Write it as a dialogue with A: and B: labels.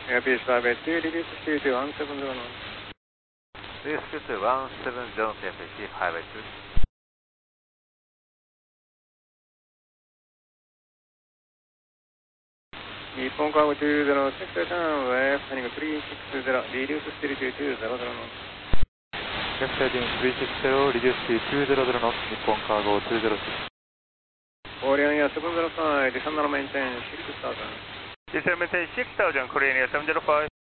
A: Airbus 582, reduce speed to 170 knots.
B: Reduce speed to 170 knots, FAC 582.
A: 日本カーゴ20、6ターン、left heading 360, reduce speed to 200 knots.
B: Left heading 360, reduce speed 200 knots, 日本カーゴ206.
A: Korean Air 705, descend and maintain 6000.
C: Descend and maintain 6000, Korean Air 705.